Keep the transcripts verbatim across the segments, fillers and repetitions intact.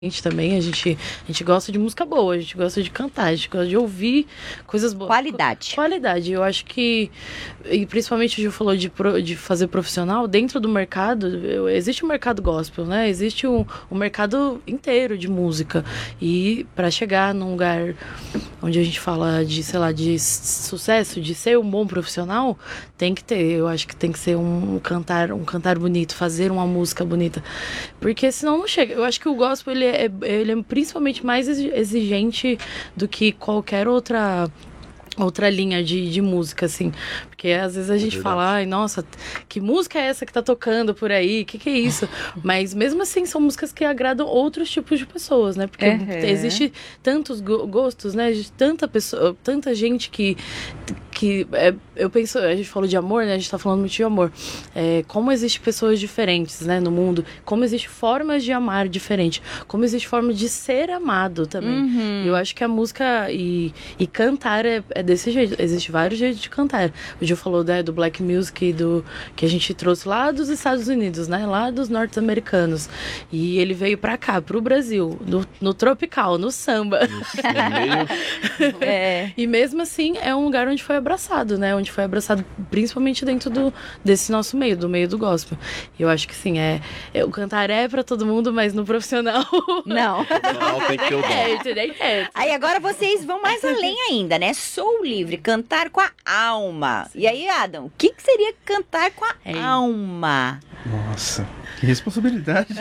gente também, a gente, a gente gosta de música boa, a gente gosta de cantar, a gente gosta de ouvir coisas boas. Qualidade. Qualidade. Eu acho que, e principalmente o Gil falou de, pro, de fazer profissional, dentro do mercado, eu, existe um mercado gospel, né? Existe um, um mercado inteiro de música. E para chegar num lugar onde a gente fala de, sei lá, de sucesso, de ser um bom profissional, tem que ter, eu acho que tem que ser um cantar, um cantar bonito, fazer uma música bonita. Porque senão não chega. Eu acho que o gospel, ele é, ele é principalmente mais exigente do que qualquer outra outra linha de, de música, assim. Porque às vezes a gente é fala, ai, nossa, que música é essa que tá tocando por aí? Que que é isso? Mas mesmo assim, são músicas que agradam outros tipos de pessoas, né? Porque uhum. existe tantos go- gostos, né? Existe tanta pessoa, tanta gente que... que é, eu penso, a gente falou de amor, né? A gente tá falando muito de amor. É, como existem pessoas diferentes, né? No mundo. Como existem formas de amar diferentes. Como existe forma de ser amado também. Uhum. Eu acho que a música e, e cantar é, é desse jeito. Existem vários jeitos de cantar. O Gil falou, né, do black music, do, que a gente trouxe lá dos Estados Unidos, né? Lá dos norte-americanos. E ele veio pra cá, pro Brasil. No, no tropical, no samba. No meio... é. E mesmo assim, é um lugar onde foi abraçado, né? Onde foi abraçado principalmente dentro do, desse nosso meio, do meio do gospel. E eu acho que sim, é, é, o cantar é pra todo mundo, mas no profissional... Não. Não, tem que ter o dom. Nem quero. Aí agora vocês vão mais além ainda, né? Sou livre, cantar com a alma. E aí, Adam, o que, que seria cantar com a é. alma? Nossa, que responsabilidade.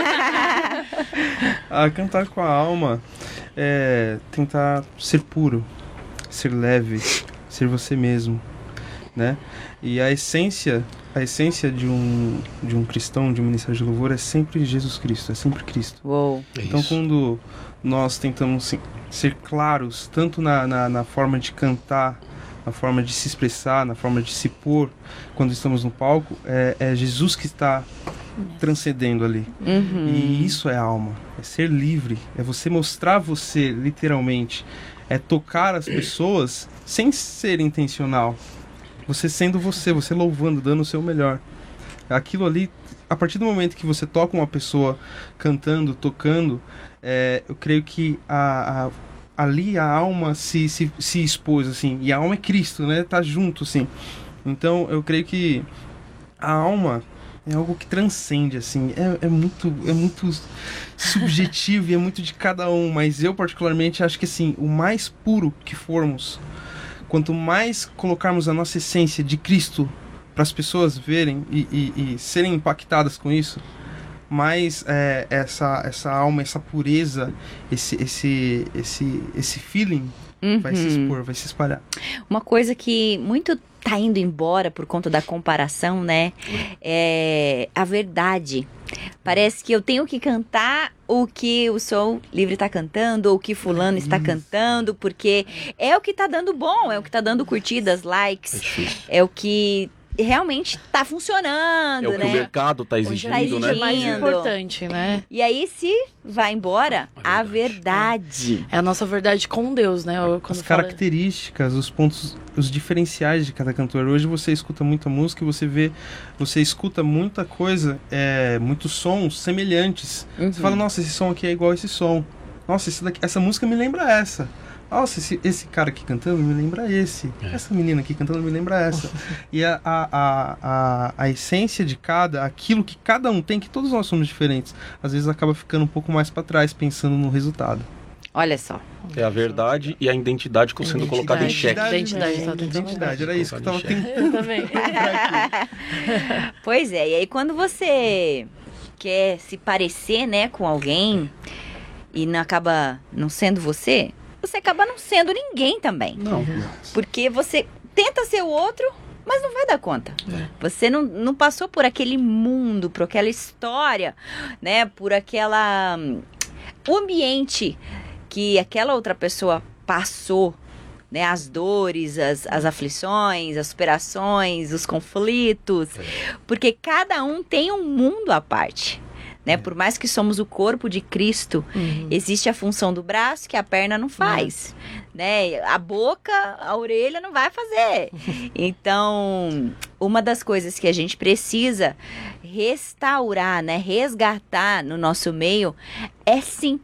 ah, cantar com a alma é tentar ser puro, ser leve, ser você mesmo, né? E a essência, a essência de um, de um cristão, de um ministério de louvor é sempre Jesus Cristo, é sempre Cristo. Uou. Então, Isso. quando nós tentamos sim, ser claros, tanto na, na, na forma de cantar, na forma de se expressar, na forma de se pôr, quando estamos no palco, é, é Jesus que está transcendendo ali. Uhum. E isso é alma, é ser livre, é você mostrar você, literalmente, é tocar as pessoas sem ser intencional. Você sendo você, você louvando, dando o seu melhor. Aquilo ali, a partir do momento que você toca uma pessoa cantando, tocando, é, eu creio que a, a, ali a alma se, se, se expôs, assim. E a alma é Cristo, né? Tá junto, assim. Então, eu creio que a alma é algo que transcende, assim. É, é, muito, é muito subjetivo e é muito de cada um. Mas eu, particularmente, acho que, assim, o mais puro que formos, quanto mais colocarmos a nossa essência de Cristo para as pessoas verem e, e, e serem impactadas com isso, mais é, essa, essa alma, essa pureza, esse, esse, esse, esse feeling uhum. vai se expor, vai se espalhar. Uma coisa que muito tá indo embora por conta da comparação, né? É a verdade. Parece que eu tenho que cantar o que o Sou Livre tá cantando, ou o que fulano está cantando, porque é o que tá dando bom, é o que tá dando curtidas, likes, é, é o que realmente tá funcionando, é o que né? o mercado tá exigindo, tá exigindo, né? É mais importante, né? E aí, se vai embora, a verdade. É a nossa verdade com Deus, né? Eu, As fala... características, os pontos, os diferenciais de cada cantor. Hoje você escuta muita música e você vê, você escuta muita coisa, é, muitos sons semelhantes. Uhum. Você fala, nossa, esse som aqui é igual a esse som. Nossa, esse daqui, essa música me lembra essa. Nossa, esse, esse cara aqui cantando me lembra esse. É. Essa menina aqui cantando me lembra essa. E a, a, a, a, a essência de cada, aquilo que cada um tem, que todos nós somos diferentes, às vezes acaba ficando um pouco mais para trás, pensando no resultado. Olha só. É a verdade e a identidade sendo colocada em xeque. Identidade, identidade, identidade, era isso que eu tava tentando. Eu também. Pois é, e aí quando você quer se parecer, né, com alguém e não acaba não sendo você, você acaba não sendo ninguém também. Não. Porque você tenta ser o outro, mas não vai dar conta. É. Você não, não passou por aquele mundo, por aquela história, né? Por aquela... o ambiente que aquela outra pessoa passou, né? As dores, as, as aflições, as superações, os conflitos. É. Porque cada um tem um mundo à parte. né? Por mais que somos o corpo de Cristo, Uhum. existe a função do braço que a perna não faz, né? A boca, a orelha não vai fazer. Então, uma das coisas que a gente precisa restaurar, né? Resgatar no nosso meio é sim